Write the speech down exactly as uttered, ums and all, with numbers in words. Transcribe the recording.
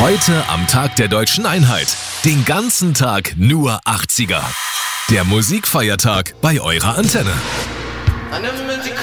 Heute am Tag der Deutschen Einheit. Den ganzen Tag nur achtziger. Der Musikfeiertag bei eurer Antenne.